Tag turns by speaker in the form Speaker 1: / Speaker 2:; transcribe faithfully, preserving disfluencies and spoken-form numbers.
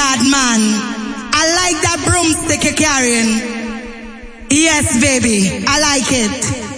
Speaker 1: Bad man. I like that broomstick you're carrying. Yes, baby. I like it.